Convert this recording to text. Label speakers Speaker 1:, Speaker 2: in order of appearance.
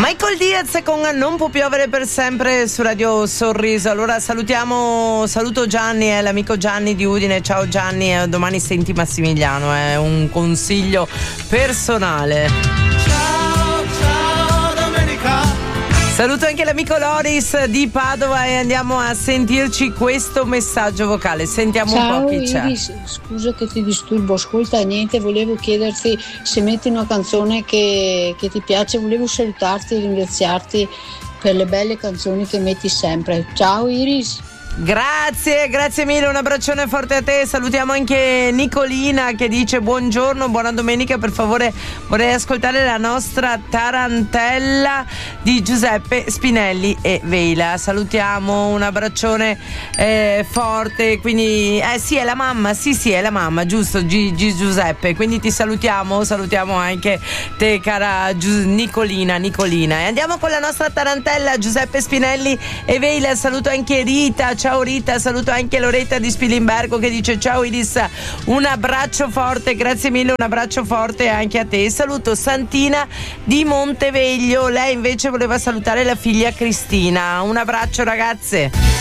Speaker 1: Michael Diaz con Non può piovere per sempre su Radio Sorriso. Allora saluto Gianni, l'amico Gianni di Udine. Ciao Gianni, domani senti Massimiliano, è un consiglio personale.
Speaker 2: Ciao domenica.
Speaker 1: Saluto anche l'amico Loris di Padova e andiamo a sentirci questo messaggio vocale. Sentiamo
Speaker 3: Ciao,
Speaker 1: un po' chi c'è.
Speaker 3: Iris, scusa che ti disturbo, ascolta, niente, volevo chiederti se metti una canzone che ti piace, volevo salutarti e ringraziarti per le belle canzoni che metti sempre. Ciao Iris.
Speaker 1: Grazie mille, un abbraccione forte a te. Salutiamo anche Nicolina che dice buongiorno, buona domenica, per favore vorrei ascoltare la nostra tarantella di Giuseppe Spinelli e Veila. Salutiamo, un abbraccione forte. Quindi sì, è la mamma, sì è la mamma, giusto, Giuseppe, quindi ti salutiamo anche te, cara Nicolina. E andiamo con la nostra tarantella Giuseppe Spinelli e Veila. Saluto anche Rita. Ciao Rita, saluto anche Loretta di Spilimbergo che dice ciao Iris, un abbraccio forte, grazie mille, un abbraccio forte anche a te. Saluto Santina di Monteveglio, lei invece voleva salutare la figlia Cristina. Un abbraccio ragazze.